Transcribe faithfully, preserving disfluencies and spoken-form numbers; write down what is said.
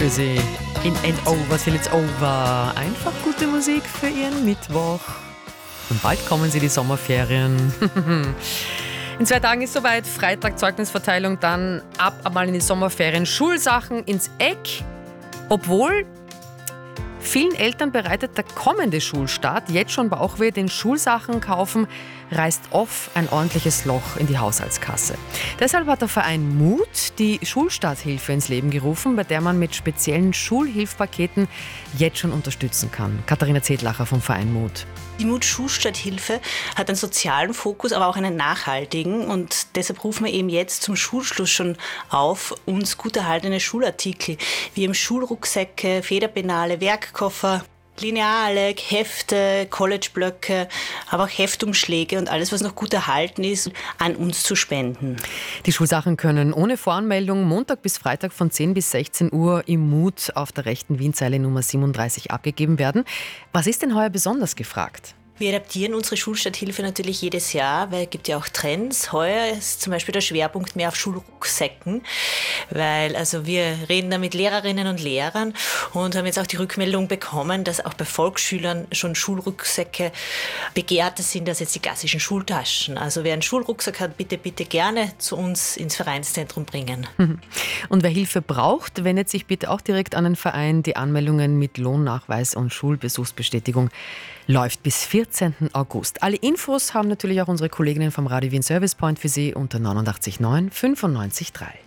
für Sie. In and over till it's over. Einfach gute Musik für Ihren Mittwoch. Und bald kommen Sie die Sommerferien. In zwei Tagen ist soweit. Freitag Zeugnisverteilung, dann ab einmal in die Sommerferien. Schulsachen ins Eck. Obwohl vielen Eltern bereitet der kommende Schulstart jetzt schon Bauchweh, denn Schulsachen kaufen reißt oft ein ordentliches Loch in die Haushaltskasse. Deshalb hat der Verein Mut die Schulstarthilfe ins Leben gerufen, bei der man mit speziellen Schulhilfpaketen jetzt schon unterstützen kann. Katharina Zedlacher vom Verein Mut. Die Mut-Schulstarthilfe hat einen sozialen Fokus, aber auch einen nachhaltigen. Und deshalb rufen wir eben jetzt zum Schulschluss schon auf, uns gut erhaltene Schulartikel wie eben Schulrucksäcke, Federpenale, Werkkoffer, Lineale, Hefte, Collegeblöcke, aber auch Heftumschläge und alles, was noch gut erhalten ist, an uns zu spenden. Die Schulsachen können ohne Voranmeldung Montag bis Freitag von zehn bis sechzehn Uhr im Mut auf der rechten Wienzeile Nummer siebenunddreißig abgegeben werden. Was ist denn heuer besonders gefragt? Wir adaptieren unsere Schulstarthilfe natürlich jedes Jahr, weil es gibt ja auch Trends. Heuer ist zum Beispiel der Schwerpunkt mehr auf Schulrucksäcken, weil also wir reden da mit Lehrerinnen und Lehrern und haben jetzt auch die Rückmeldung bekommen, dass auch bei Volksschülern schon Schulrucksäcke begehrter sind als jetzt die klassischen Schultaschen. Also wer einen Schulrucksack hat, bitte, bitte gerne zu uns ins Vereinszentrum bringen. Und wer Hilfe braucht, wendet sich bitte auch direkt an den Verein. Die Anmeldungen mit Lohnnachweis und Schulbesuchsbestätigung läuft bis vierzehnten August. Alle Infos haben natürlich auch unsere Kolleginnen vom Radio Wien Service Point für Sie unter neunundachtzig neun fünfundneunzig drei.